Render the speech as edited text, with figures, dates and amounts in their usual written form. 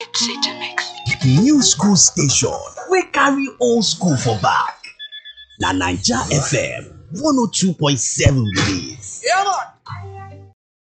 City Mix. New school station we carry old school for back. Na Naija FM 102.7 be dis. Yeah, man.